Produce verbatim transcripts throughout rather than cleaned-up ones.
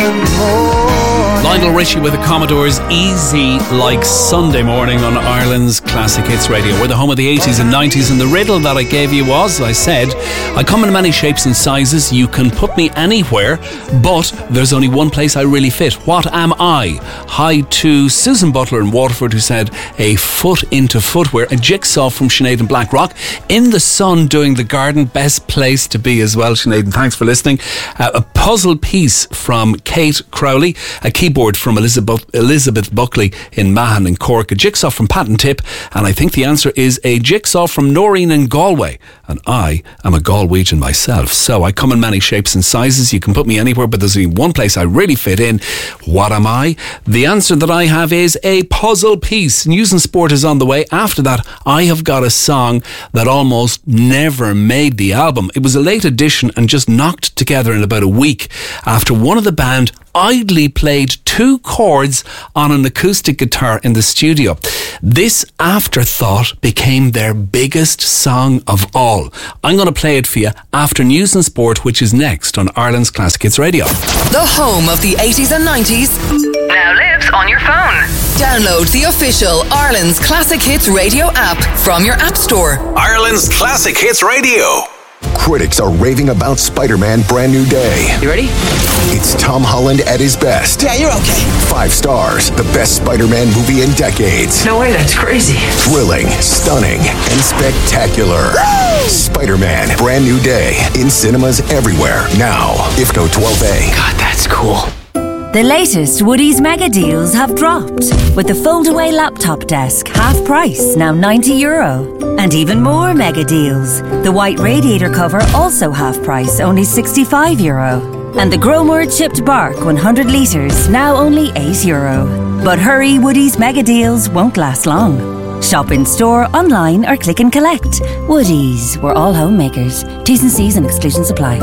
Lionel Richie with the Commodores, Easy Like Sunday Morning on Ireland's Classic Hits Radio. We're the home of the eighties and nineties, and the riddle that I gave you was, I said, I come in many shapes and sizes, you can put me anywhere, but there's only one place I really fit. What am I? Hi to Susan Butler in Waterford, who said a foot into footwear, a jigsaw from Sinead in Blackrock, in the sun doing the garden, best place to be as well, Sinead, and thanks for listening. Uh, a puzzle piece from Kate Crowley, a keyboard from Elizabeth, Elizabeth Buckley in Mahon in Cork, a jigsaw from Patton Tip, and I think the answer is a jigsaw from Noreen in Galway, and I am a Galwegian myself, so I come in many shapes and sizes, you can put me anywhere, but there's only one place I really fit in. What am I? The answer that I have is a puzzle piece. News and Sport is on the way. After that, I have got a song that almost never made the album. It was a late addition and just knocked together in about a week after one of the band idly played two chords on an acoustic guitar in the studio. This afterthought became their biggest song of all. I'm going to play it for you after News and Sport, which is next on Ireland's Classic Hits Radio. The home of the eighties and nineties now lives on your phone. Download the official Ireland's Classic Hits Radio app from your app store. Ireland's Classic Hits Radio. Critics are raving about Spider-Man Brand New Day. You ready? It's Tom Holland at his best. Yeah, you're okay. Five stars, the best Spider-Man movie in decades. No way, that's crazy. Thrilling, stunning, and spectacular. Woo! Spider-Man Brand New Day in cinemas everywhere now. I F C O twelve A. God, that's cool. The latest Woodies mega deals have dropped, with the fold-away laptop desk half price, now ninety euro. And even more mega deals. The white radiator cover also half price, only sixty-five euro. And the Gromor chipped bark one hundred litres, now only eight euro. But hurry, Woodies mega deals won't last long. Shop in store, online or click and collect. Woodies, we're all homemakers. T's and C's and exclusions apply.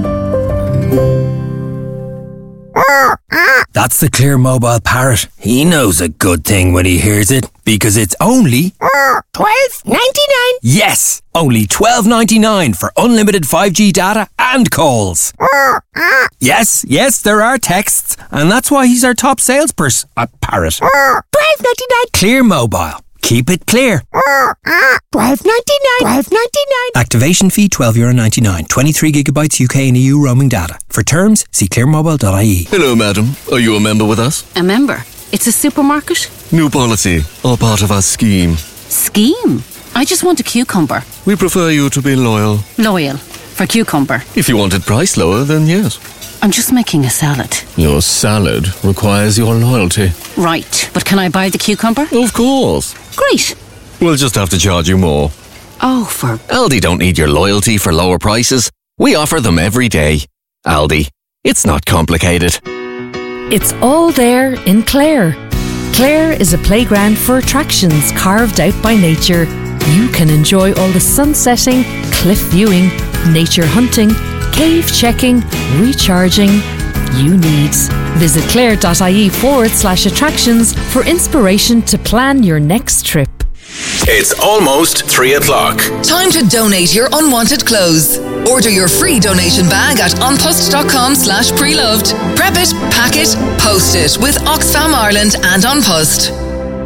That's the Clear Mobile Parrot. He knows a good thing when he hears it, because it's only twelve ninety-nine. Yes, only twelve ninety-nine for unlimited five G data and calls. Yes, yes, there are texts, and that's why he's our top salesperson. A parrot. twelve ninety-nine. Clear Mobile. Keep it clear. twelve ninety-nine. twelve ninety-nine. Activation fee twelve euro ninety-nine. twenty-three gigabytes U K and E U roaming data. For terms, see clear mobile dot I E. Hello, madam. Are you a member with us? A member? It's a supermarket? New policy. All part of our scheme. Scheme? I just want a cucumber. We prefer you to be loyal. Loyal. For cucumber. If you wanted price lower, then yes. I'm just making a salad. Your salad requires your loyalty. Right. But can I buy the cucumber? Of course. Great. We'll just have to charge you more. Oh, for... Aldi don't need your loyalty for lower prices. We offer them every day. Aldi. It's not complicated. It's all there in Clare. Clare is a playground for attractions carved out by nature. You can enjoy all the sunsetting, cliff viewing, nature hunting, cave checking, recharging you need. Visit clare.ie forward slash attractions for inspiration to plan your next trip. It's almost three o'clock. Time to donate your unwanted clothes. Order your free donation bag at unpost.com slash preloved. Prep it, pack it, post it with Oxfam Ireland and Unpost.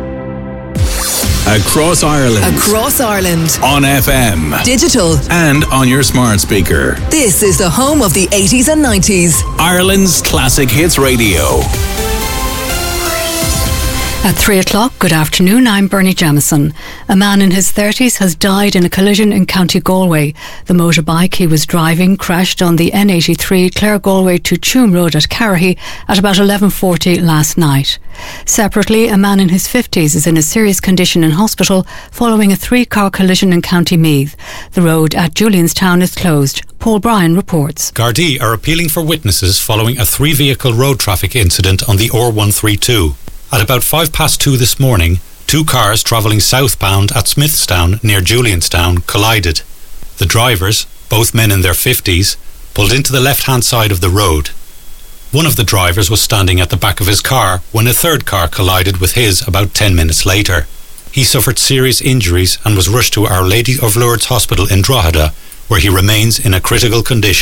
Across Ireland. Across Ireland. On F M. Digital. And on your smart speaker. This is the home of the eighties and nineties. Ireland's Classic Hits Radio. At three o'clock, good afternoon, I'm Bernie Jamieson. A man in his thirties has died in a collision in County Galway. The motorbike he was driving crashed on the N eighty-three Clare Galway to Tuam Road at Carrahy at about eleven forty last night. Separately, a man in his fifties is in a serious condition in hospital following a three-car collision in County Meath. The road at Julianstown is closed. Paul Bryan reports. Gardaí are appealing for witnesses following a three-vehicle road traffic incident on the O R one thirty-two. At about five past two this morning, two cars travelling southbound at Smithstown near Julianstown collided. The drivers, both men in their fifties, pulled into the left-hand side of the road. One of the drivers was standing at the back of his car when a third car collided with his about ten minutes later. He suffered serious injuries and was rushed to Our Lady of Lourdes Hospital in Drogheda, where he remains in a critical condition.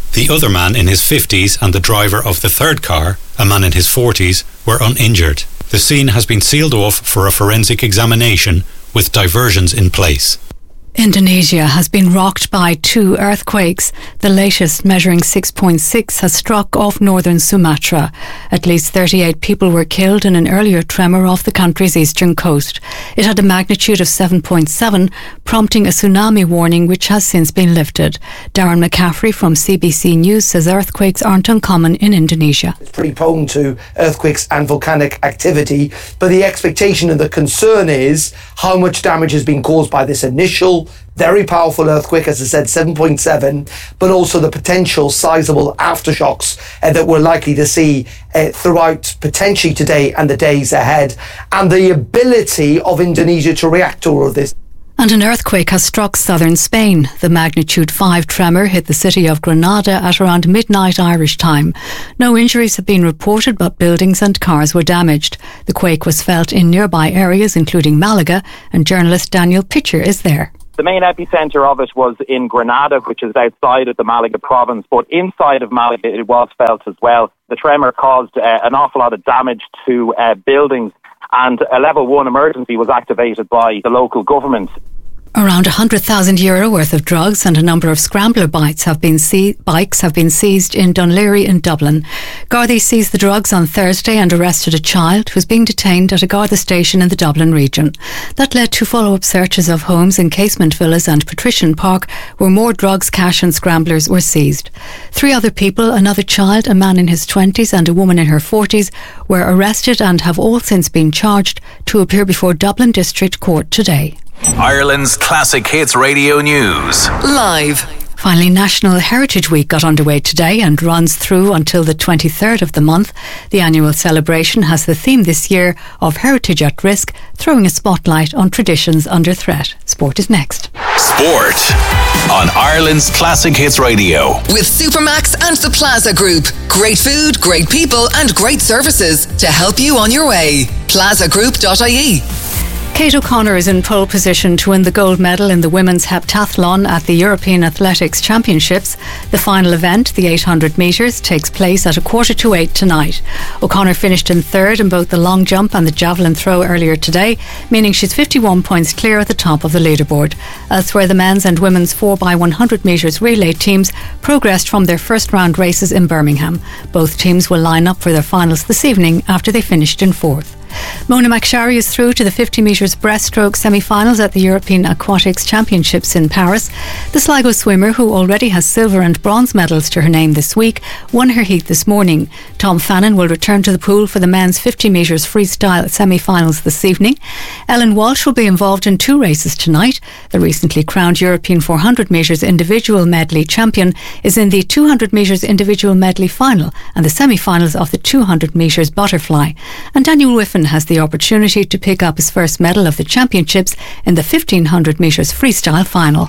The other man in his fifties and the driver of the third car, a man in his forties, were uninjured. The scene has been sealed off for a forensic examination with diversions in place. Indonesia has been rocked by two earthquakes. The latest, measuring six point six, has struck off northern Sumatra. At least thirty-eight people were killed in an earlier tremor off the country's eastern coast. It had a magnitude of seven point seven, prompting a tsunami warning which has since been lifted. Darren McCaffrey from C B C News says earthquakes aren't uncommon in Indonesia. It's pretty prone to earthquakes and volcanic activity, but the expectation and the concern is how much damage has been caused by this initial very powerful earthquake, as I said, seven point seven, but also the potential sizable aftershocks uh, that we're likely to see uh, throughout potentially today and the days ahead, and the ability of Indonesia to react to all of this. And an earthquake has struck southern Spain. The magnitude five tremor hit the city of Granada at around midnight Irish time. No injuries have been reported, but buildings and cars were damaged. The quake was felt in nearby areas, including Malaga, and journalist Daniel Pitcher is there. The main epicentre of it was in Granada, which is outside of the Malaga province, but inside of Malaga it was felt as well. The tremor caused uh, an awful lot of damage to uh, buildings, and a level one emergency was activated by the local government. Around one hundred thousand euro worth of drugs and a number of scrambler bikes have been se- bikes have been seized in Dunleary in Dublin. Gardaí seized the drugs on Thursday and arrested a child who was being detained at a Garda station in the Dublin region. That led to follow-up searches of homes in Casement Villas and Patrician Park, where more drugs, cash and scramblers were seized. Three other people, another child, a man in his twenties and a woman in her forties, were arrested and have all since been charged to appear before Dublin District Court today. Ireland's Classic Hits Radio News. Live. Finally, National Heritage Week got underway today and runs through until the twenty-third of the month. The annual celebration has the theme this year of Heritage at Risk, throwing a spotlight on traditions under threat. Sport is next. Sport on Ireland's Classic Hits Radio. With Supermax and the Plaza Group. Great food, great people and great services to help you on your way. plaza group dot I E. Kate O'Connor is in pole position to win the gold medal in the women's heptathlon at the European Athletics Championships. The final event, the eight hundred metres, takes place at a quarter to eight tonight. O'Connor finished in third in both the long jump and the javelin throw earlier today, meaning she's fifty-one points clear at the top of the leaderboard. Elsewhere, the men's and women's four by one hundred metres relay teams progressed from their first round races in Birmingham. Both teams will line up for their finals this evening after they finished in fourth. Mona McSharry is through to the fifty metres breaststroke semi-finals at the European Aquatics Championships in Paris. The Sligo swimmer, who already has silver and bronze medals to her name this week, won her heat this morning. Tom Fannin will return to the pool for the men's fifty metres freestyle semi-finals this evening. Ellen Walsh will be involved in two races tonight. The recently crowned European four hundred metres individual medley champion is in the two hundred metres individual medley final and the semi-finals of the two hundred metres butterfly. And Daniel Whiffen has the opportunity to pick up his first medal of the championships in the fifteen hundred metres freestyle final.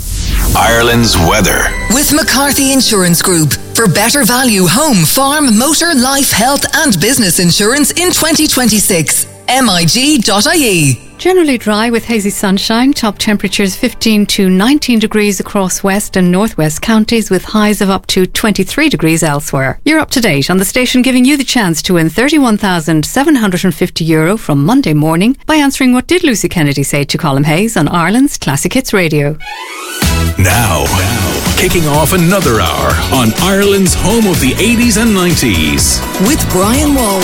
Ireland's weather. With McCarthy Insurance Group. For better value home, farm, motor, life, health and business insurance in twenty twenty-six. M I G dot I E. Generally dry with hazy sunshine, top temperatures fifteen to nineteen degrees across west and northwest counties with highs of up to twenty-three degrees elsewhere. You're up to date on the station giving you the chance to win thirty-one thousand seven hundred fifty euro from Monday morning by answering What Did Lucy Kennedy Say to Colm Hayes on Ireland's Classic Hits Radio. Now, now, kicking off another hour on Ireland's home of the eighties and nineties. With Brian Wall.